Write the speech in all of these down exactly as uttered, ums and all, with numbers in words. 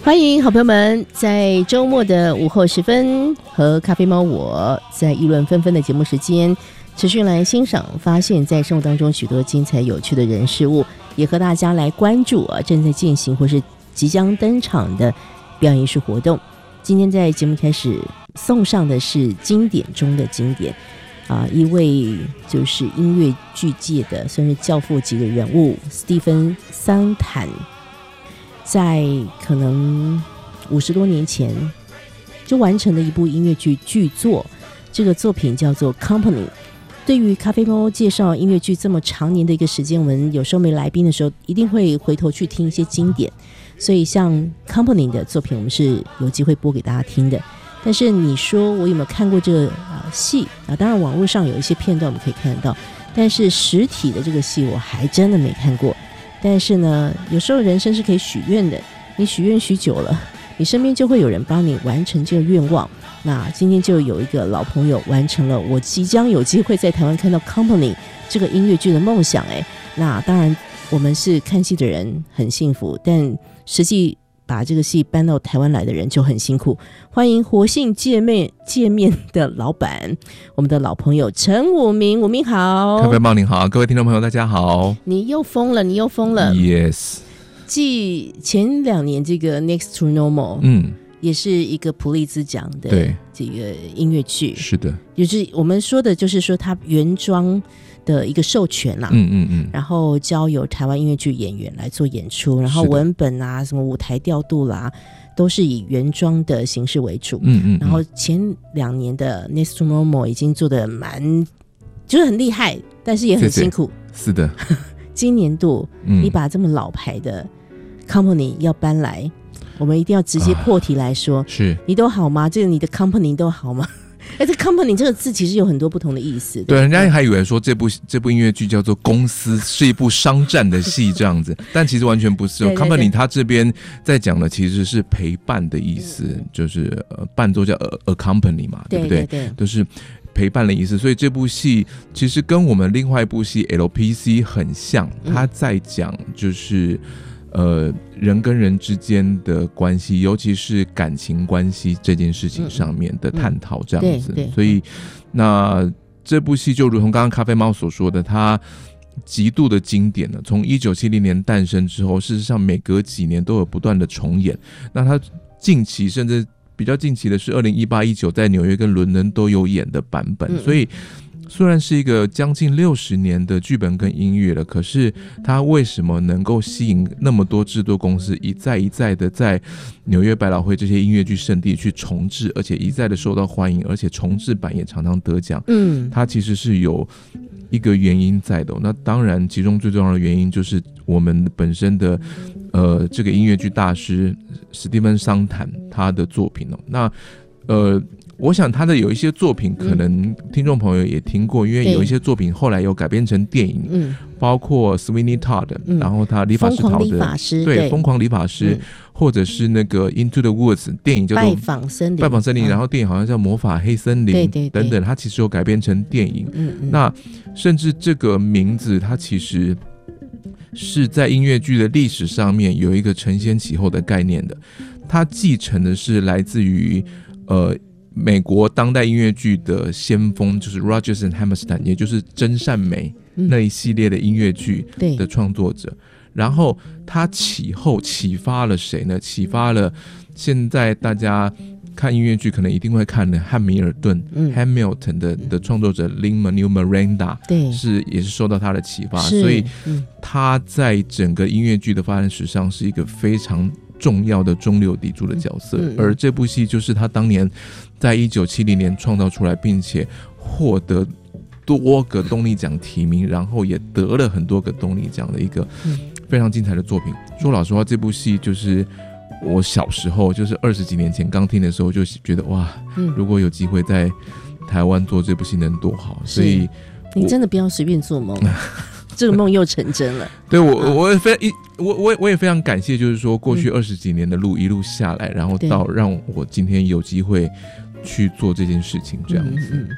欢迎好朋友们在周末的午后时分和咖啡猫我在议论纷纷的节目时间持续来欣赏发现在生活当中许多精彩有趣的人事物，也和大家来关注啊正在进行或是即将登场的表演艺术活动。今天在节目开始送上的是经典中的经典啊，一位就是音乐剧界的算是教父级的人物史蒂芬·桑坦，在可能五十多年前就完成了一部音乐剧剧作，这个作品叫做 Company。 对于咖啡猫介绍音乐剧这么长年的一个时间，我们有时候没来宾的时候一定会回头去听一些经典，所以像 Company 的作品我们是有机会播给大家听的。但是你说我有没有看过这个、呃、戏啊？当然网络上有一些片段我们可以看得到，但是实体的这个戏我还真的没看过。但是呢，有时候人生是可以许愿的，你许愿许久了，你身边就会有人帮你完成这个愿望。那今天就有一个老朋友完成了我即将有机会在台湾看到 Company 这个音乐剧的梦想。哎，那当然我们是看戏的人很幸福，但实际把这个戏搬到台湾来的人就很辛苦。欢迎活性界面界面的老板，我们的老朋友陈武明。武明好。 咖啡猫您好，各位听众朋友大家好。 你又疯了，你又疯了。 Yes， 继前两年这个 Next to Normal 嗯， 也是一个普利兹奖的这个音乐剧， 是的， 就是我们说的就是说它原装的一个授权啦， 嗯嗯嗯， 然后交由台湾音乐剧演员来做演出，然后文本啊什么舞台调度啦都是以原装的形式为主， 嗯 嗯, 嗯， 然后前两年的 Next to Normal 已经做得蛮就是很厉害，但是也很辛苦， 是的。 今年度、嗯、你把这么老牌的 Company 要搬来，我们一定要直接破题来说、啊、 是你都好吗？这个你的 Company 都好吗？哎，这 company 这个字其实有很多不同的意思。对， 对，人家还以为说这部这部音乐剧叫做公司，是一部商战的戏这样子，但其实完全不是。对对对 company 它这边在讲的其实是陪伴的意思，嗯、就是呃伴奏叫 accompany 嘛，对不对？对对对，就是陪伴的意思。所以这部戏其实跟我们另外一部戏 L P C 很像，它在讲就是。呃，人跟人之间的关系，尤其是感情关系这件事情上面的探讨，这样子。嗯嗯、所以，那这部戏就如同刚刚咖啡猫所说的，它极度的经典了。从一九七零年诞生之后，事实上每隔几年都有不断的重演。那它近期甚至比较近期的是二零一八、一九在纽约跟伦敦都有演的版本，嗯、所以。虽然是一个将近六十年的剧本跟音乐了，可是它为什么能够吸引那么多制作公司一再一再的在纽约百老汇这些音乐剧圣地去重制，而且一再的受到欢迎，而且重制版也常常得奖？嗯，它其实是有一个原因在的。那当然，其中最重要的原因就是我们本身的呃这个音乐剧大师史蒂芬·桑坦他的作品哦。那呃。我想他的有一些作品可能听众朋友也听过、嗯、因为有一些作品后来有改编成电影，嗯、包括 Sweeney Todd、嗯、然后他理发师陶的疯狂理发师，对，疯狂理发师、嗯、或者是那个 Into the Woods 电影叫做拜访森林，拜访森林、嗯、然后电影好像叫魔法黑森林，对对对等等，他其实有改编成电影、嗯嗯、那甚至这个名字他其实是在音乐剧的历史上面有一个承先启后的概念的，他继承的是来自于呃美国当代音乐剧的先锋，就是 Rodgers and Hammerstein， 也就是真善美那一系列的音乐剧的创作者、嗯、然后他启后启发了谁呢？启发了现在大家看音乐剧可能一定会看的汉密尔顿、嗯、Hamilton 的, 的创作者 Lin-Manuel Miranda， 对，是也是受到他的启发，所以他在整个音乐剧的发展史上是一个非常重要的中流砥柱的角色、嗯、而这部戏就是他当年在一九七零年创造出来，并且获得多个东尼奖提名，然后也得了很多个东尼奖的一个非常精彩的作品、嗯、说老实话，这部戏就是我小时候就是二十几年前刚听的时候就觉得哇、嗯、如果有机会在台湾做这部戏能多好，所以你真的不要随便做梦这个梦又成真了。 对，我我也非常我我我也非常感谢，就是说过去二十几年的路一路下来、嗯、然后到让我今天有机会去做这件事情，这样子。嗯嗯，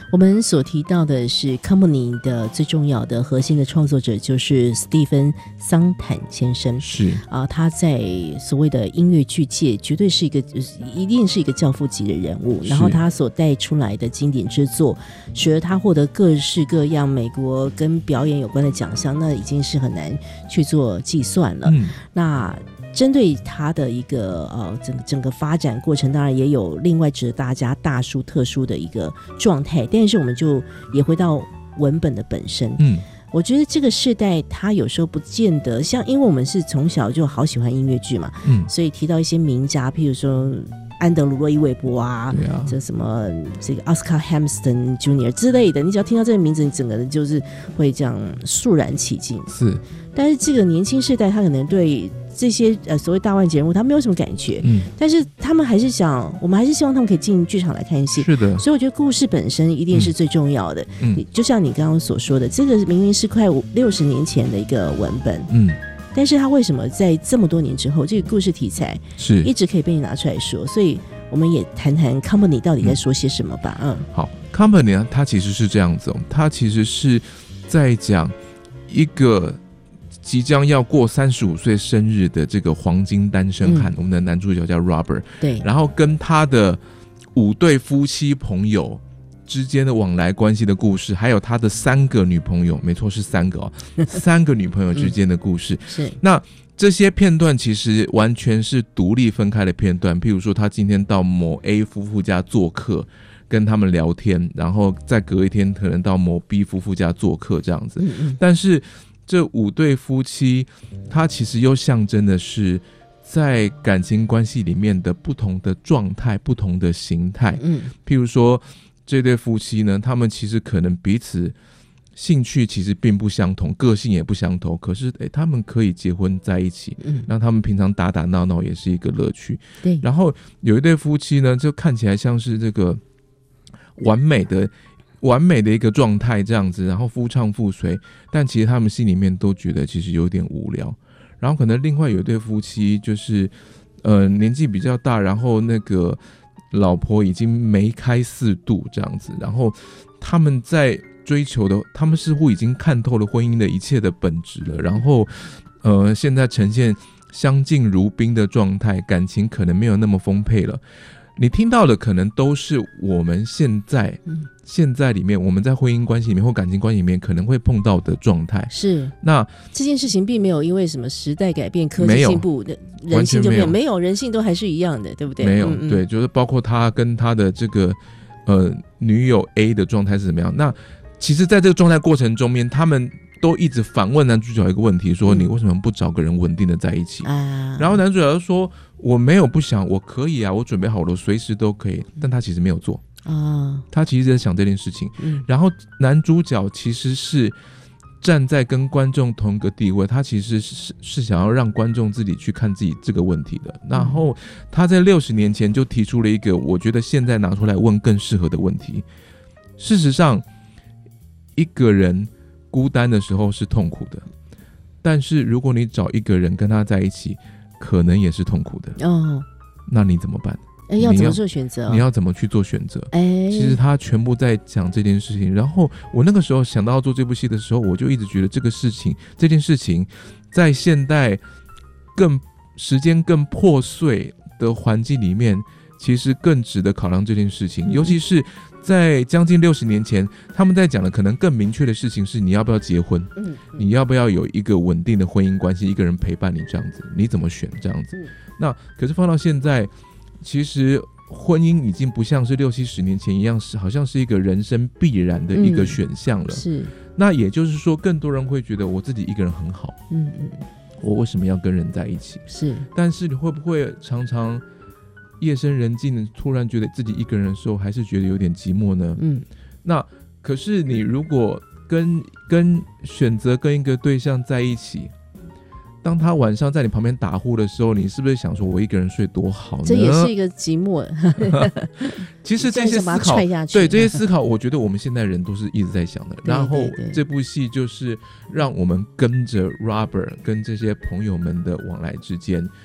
我们所提到的是 Company 的最重要的核心的创作者就是史蒂芬桑坦先生， 是啊，他在所谓的音乐剧界绝对是一个一定是一个教父级的人物，然后他所带出来的经典之作，使得他获得各式各样美国跟表演有关的奖项，那已经是很难去做计算了。嗯、那针对他的一个呃整整个发展过程，当然也有另外值得大家大书特书的一个状态，但是我们就也回到文本的本身。嗯，我觉得这个世代他有时候不见得像，因为我们是从小就好喜欢音乐剧嘛，嗯，所以提到一些名家，譬如说安德鲁·洛伊·韦伯啊，对啊，这什么这个奥斯卡·汉斯顿 Junior 之类的，你只要听到这个名字，你整个人就是会这样肃然起敬。是，但是这个年轻世代他可能对这些呃所谓大腕节目他没有什么感觉，嗯，但是他们还是想，我们还是希望他们可以进剧场来看戏。是的，所以我觉得故事本身一定是最重要的。嗯，就像你刚刚所说的，这个明明是快六十年前的一个文本，嗯，但是他为什么在这么多年之后，这个故事题材是一直可以被你拿出来说？所以我们也谈谈 Company 到底在说些什么吧。嗯，好 ，Company 呢，它其实是这样子，它其实是在讲一个即将要过三十五岁生日的这个黄金单身汉、嗯，我们的男主角叫 Robert， 对，然后跟他的五对夫妻朋友之间的往来关系的故事，还有他的三个女朋友，没错是三个哦，三个女朋友之间的故事。嗯、是，那这些片段其实完全是独立分开的片段，譬如说他今天到某 A 夫妇家做客，跟他们聊天，然后再隔一天可能到某 B 夫妇家做客这样子，嗯嗯，但是这五对夫妻，它其实又象征的是在感情关系里面的不同的状态、不同的形态。嗯，譬如说这对夫妻呢，他们其实可能彼此兴趣其实并不相同，个性也不相同，可是诶，他们可以结婚在一起，嗯，让他们平常打打闹闹也是一个乐趣。对，然后有一对夫妻呢，就看起来像是这个完美的。完美的一个状态这样子，然后夫唱妇随，但其实他们心里面都觉得其实有点无聊。然后可能另外有一对夫妻就是呃年纪比较大，然后那个老婆已经梅开四度这样子，然后他们在追求的，他们似乎已经看透了婚姻的一切的本质了，然后呃现在呈现相敬如宾的状态，感情可能没有那么丰沛了。你听到的可能都是我们现在、嗯、现在里面我们在婚姻关系里面或感情关系里面可能会碰到的状态。是，那这件事情并没有因为什么时代改变、科技进步，人性就变，没有，人性都还是一样的，对不对？ 没有， 嗯嗯， 对，就是包括他跟他的这个呃女友 A 的状态是怎么样。那其实在这个状态过程中面，他们都一直反问男主角一个问题，说你为什么不找个人稳定的在一起、嗯、然后男主角就说我没有不想，我可以啊，我准备好了，随时都可以，但他其实没有做啊，他其实在想这件事情、嗯、然后男主角其实是站在跟观众同一个地位，他其实是是想要让观众自己去看自己这个问题的。然后他在六十年前就提出了一个我觉得现在拿出来问更适合的问题。事实上一个人孤单的时候是痛苦的，但是如果你找一个人跟他在一起，可能也是痛苦的。哦，那你怎么办？ 欸、要怎么做选择？ 你要怎么去做选择？欸、其实他全部在讲这件事情。然后我那个时候想到要做这部戏的时候，我就一直觉得这个事情，这件事情，在现代更时间更破碎的环境里面，其实更值得考量这件事情，嗯、尤其是在将近六十年前，他们在讲的可能更明确的事情是你要不要结婚、嗯嗯、你要不要有一个稳定的婚姻关系，一个人陪伴你这样子，你怎么选这样子、嗯、那可是放到现在，其实婚姻已经不像是六七十年前一样，是好像是一个人生必然的一个选项了、嗯、是，那也就是说更多人会觉得我自己一个人很好，嗯嗯，我为什么要跟人在一起？是，但是你会不会常常夜深人静突然觉得自己一个人的时候还是觉得有点寂寞呢？嗯，那可是你如果跟跟选择跟一个对象在一起，当他晚上在你旁边打呼的时候，你是不是想说我一个人睡多好呢？ 这也是一个寂寞其实这些思考，对这些思考我觉得我们现在人都是一直在想的。然后这部戏就是让我们跟着 Robert 跟这些朋友们的往来之间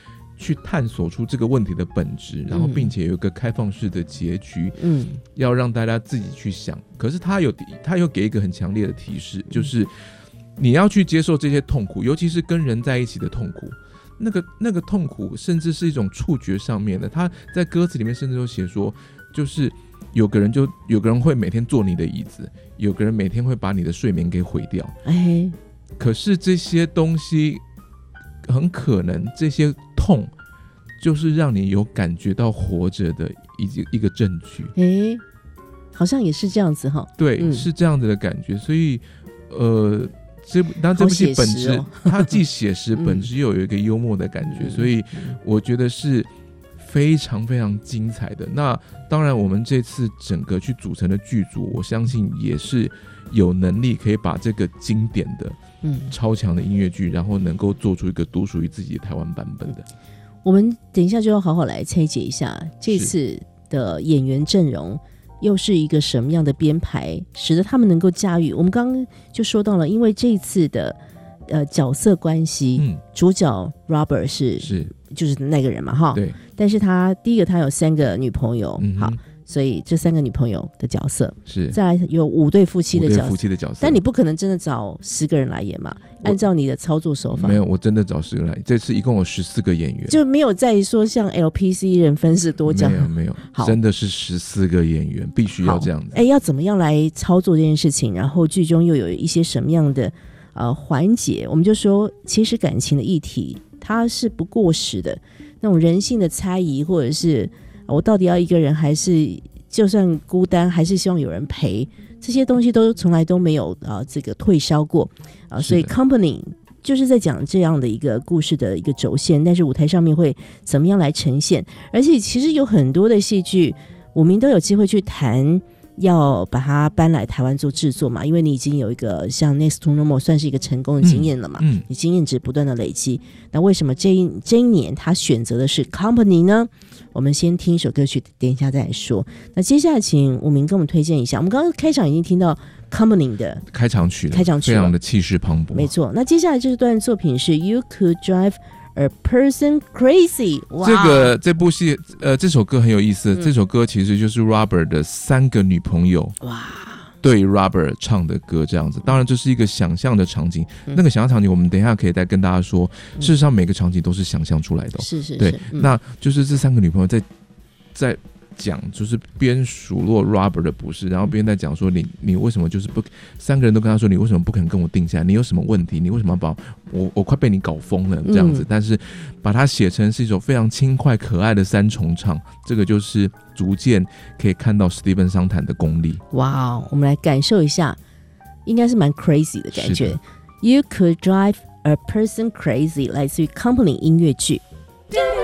去探索出这个问题的本质，然后并且有一个开放式的结局，嗯，要让大家自己去想。可是他有他有给一个很强烈的提示，就是你要去接受这些痛苦，尤其是跟人在一起的痛苦。那个那个痛苦甚至是一种触觉上面的，他在歌词里面甚至都写说，就是有个人就有个人会每天坐你的椅子，有个人每天会把你的睡眠给毁掉。哎，可是这些东西很可能，这些痛就是让你有感觉到活着的一一个证据。 哎，好像也是这样子哈。 对、嗯，是这样子的感觉。所以，呃。这当这部戏本质、哦、它既写实本质又有一个幽默的感觉、嗯、所以我觉得是非常非常精彩的。那当然我们这次整个去组成的剧组，我相信也是有能力可以把这个经典的、嗯、超强的音乐剧，然后能够做出一个独属于自己的台湾版本的。 我们等一下就要好好来拆解一下这次的演员阵容又是一个什么样的编排，使得他们能够驾驭。我们刚刚就说到了，因为这一次的呃角色关系、嗯，主角 Robert 是是就是那个人嘛，哈， 对。 但是他第一个他有三个女朋友，嗯、好，所以这三个女朋友的角色是， 再来有五对夫妻的角色， 夫妻的角色。 但你不可能真的找十个人来演嘛？按照你的操作手法， 没有，我真的找十个人来。这次一共有十四个演员， 就没有在于说像 L P C 人分饰多角， 没有没有，真的是十四个演员，必须要这样子。 哎，要怎么样来操作这件事情？然后剧中又有一些什么样的呃环节？我们就说，其实感情的议题它是不过时的，那种人性的猜疑，或者是我到底要一个人，还是就算孤单，还是希望有人陪，这些东西都从来都没有啊、呃、这个退烧过啊、呃，所以 Company 就是在讲这样的一个故事的一个轴线，但是舞台上面会怎么样来呈现？而且其实有很多的戏剧，我们都有机会去谈。要把它搬来台湾做制作嘛，因为你已经有一个像 Next to Normal 算是一个成功的经验了嘛，嗯嗯、你经验值不断的累积。那为什么这一这一年他选择的是 Company 呢？我们先听一首歌曲，等一下再来说。那接下来请武明跟我们推荐一下，我们刚刚开场已经听到 Company 的开场曲了， 开场曲非常的气势磅礴。 没错，那接下来这段作品是 You Could Drive A person crazy， 哇！ 这个这部戏，呃，这首歌很有意思、嗯。这首歌其实就是 Robert 的三个女朋友哇对 Robert 唱的歌，这样子。当然，这是一个想象的场景、嗯，那个想象场景我们等一下可以再跟大家说。事实上，每个场景都是想象出来的、哦， 是是是。 对、嗯，那就是这三个女朋友在在。讲就是边数落 Robert 的不是，然后边在讲说你你为什么就是不，三个人都跟他说你为什么不肯跟我定下来，你有什么问题，你为什么要把我我快被你搞疯了这样子、嗯、但是把它写成是一首非常轻快可爱的三重唱，这个就是逐渐可以看到史蒂芬桑坦的功力。哇， 我们来感受一下，应该是蛮 crazy 的感觉。 You Could Drive A Person Crazy 来自于 Company 音乐剧。